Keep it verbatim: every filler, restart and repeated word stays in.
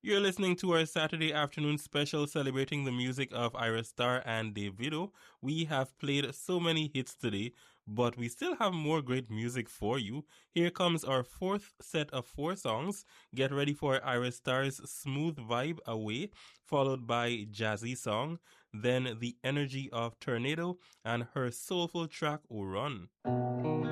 You're listening to our Saturday afternoon special celebrating the music of Ira Star and Davido. We have played so many hits today, but we still have more great music for you. Here comes our fourth set of four songs. Get ready for Ira Star's Smooth Vibe Away, followed by Jazzy Song, then the energy of Tornado, and her soulful track Run.